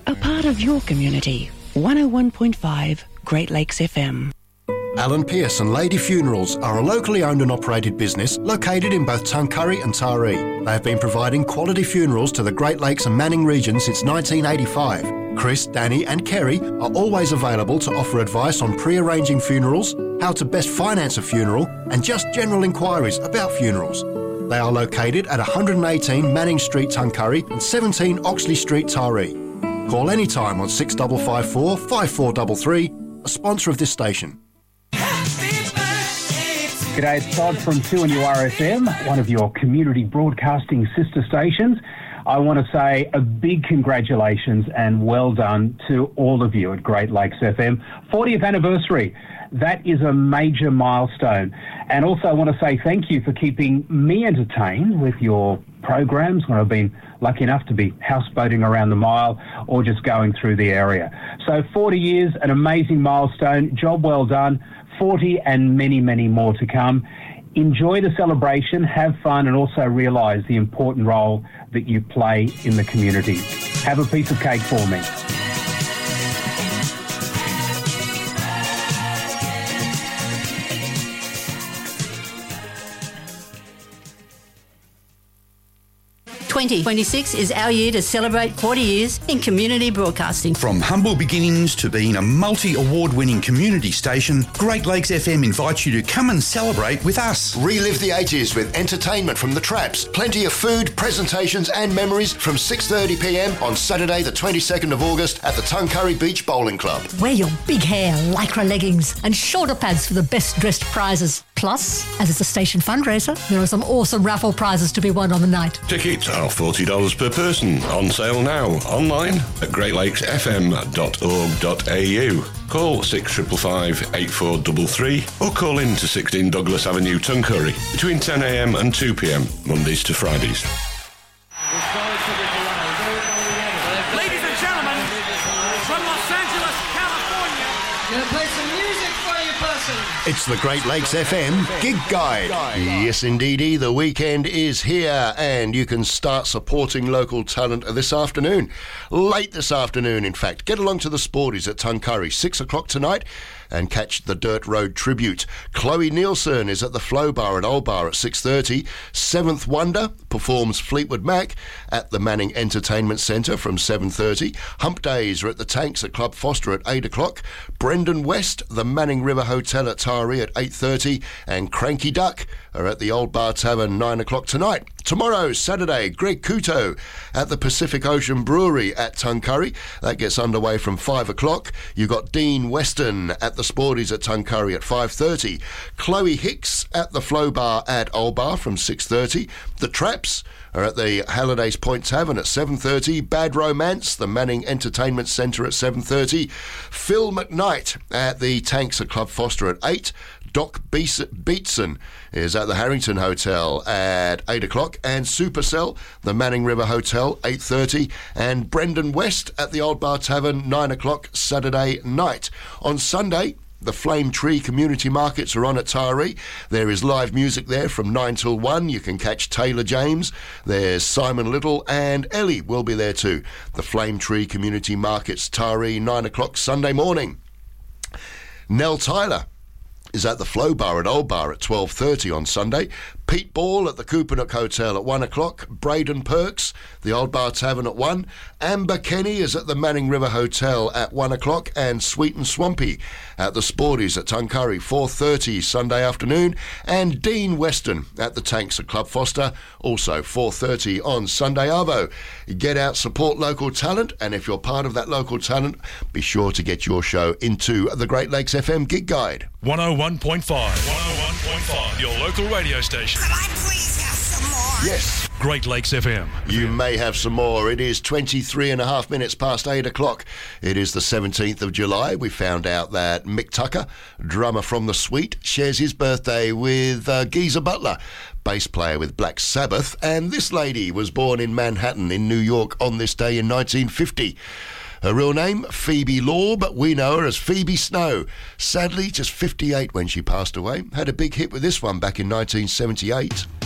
a part of your community. 101.5 Great Lakes FM. Alan Pearce and Lady Funerals are a locally owned and operated business located in both Tuncurry and Taree. They have been providing quality funerals to the Great Lakes and Manning region since 1985. Chris, Danny and Kerry are always available to offer advice on pre-arranging funerals, how to best finance a funeral and just general inquiries about funerals. They are located at 118 Manning Street, Tuncurry and 17 Oxley Street, Taree. Call anytime on 6554 5433, a sponsor of this station. G'day, it's Todd from 2NURFM, one of your community broadcasting sister stations. I want to say a big congratulations and well done to all of you at Great Lakes FM. 40th anniversary. That is a major milestone. And also I want to say thank you for keeping me entertained with your programs when I've been lucky enough to be houseboating around the mile or just going through the area. So 40 years, an amazing milestone. Job well done. 40 and many, many more to come. Enjoy the celebration, have fun, and also realise the important role that you play in the community. Have a piece of cake for me. 2026 is our year to celebrate 40 years in community broadcasting. From humble beginnings to being a multi-award-winning community station, Great Lakes FM invites you to come and celebrate with us. Relive the 80s with entertainment from the Traps. Plenty of food, presentations and memories from 6:30pm on Saturday the 22nd of August at the Tuncurry Beach Bowling Club. Wear your big hair, lycra leggings and shoulder pads for the best dressed prizes. Plus, as it's a station fundraiser, there are some awesome raffle prizes to be won on the night. Tickets are $40 per person. On sale now. Online at greatlakesfm.org.au. Call 6555 8433 or call in to 16 Douglas Avenue, Tuncurry between 10am and 2pm, Mondays to Fridays. Ladies and gentlemen, from Los Angeles, California, gonna play some music for you, person. It's the Great Lakes FM Gig Guide. Yes, indeedy, the weekend is here and you can start supporting local talent this afternoon. Late this afternoon, in fact. Get along to the Sporties at Tuncurry, 6 o'clock tonight, and catch the Dirt Road Tribute. Chloe Nielsen is at the Flow Bar at Old Bar at 6:30. Seventh Wonder performs Fleetwood Mac at the Manning Entertainment Centre from 7:30. Hump Days are at the Tanks at Club Foster at 8 o'clock. Brendan West, the Manning River Hotel at Taree at 8:30. And Cranky Duck are at the Old Bar Tavern 9 o'clock tonight. Tomorrow, Saturday, Greg Couto at the Pacific Ocean Brewery at Tuncurry. That gets underway from 5 o'clock. You've got Dean Weston at the Sporties at Tuncurry at 5:30. Chloe Hicks at the Flow Bar at Old Bar from 6:30. The Traps are at the Hallidays Point Tavern at 7:30. Bad Romance, the Manning Entertainment Centre at 7:30. Phil McKnight at the Tanks at Club Foster at 8. Doc Beatson is at the Harrington Hotel at 8 o'clock. And Supercell, the Manning River Hotel, 8:30. And Brendan West at the Old Bar Tavern, 9 o'clock Saturday night. On Sunday, the Flame Tree Community Markets are on at Taree. There is live music there from 9 till 1. You can catch Taylor James. There's Simon Little and Ellie will be there too. The Flame Tree Community Markets, Taree, 9 o'clock Sunday morning. Nell Tyler is at the Flow Bar at Old Bar at 12:30 on Sunday. Pete Ball at the Coopernook Hotel at 1 o'clock. Braden Perks, the Old Bar Tavern at 1. Amber Kenny is at the Manning River Hotel at 1 o'clock. And Sweet and Swampy at the Sporties at Tuncurry, 4:30 Sunday afternoon. And Dean Weston at the Tanks at Club Foster, also 4:30 on Sunday arvo. Get out, support local talent, and if you're part of that local talent, be sure to get your show into the Great Lakes FM Gig Guide. 101.5. 101.5, your local radio station. Could I please have some more? Yes. Great Lakes FM. You may have some more. It is 23 and a half minutes past 8 o'clock. It is the 17th of July. We found out that Mick Tucker, drummer from The Sweet, shares his birthday with Geezer Butler, bass player with Black Sabbath. And this lady was born in Manhattan in New York on this day in 1950. Her real name, Phoebe Law, but we know her as Phoebe Snow. Sadly, just 58 when she passed away. Had a big hit with this one back in 1978.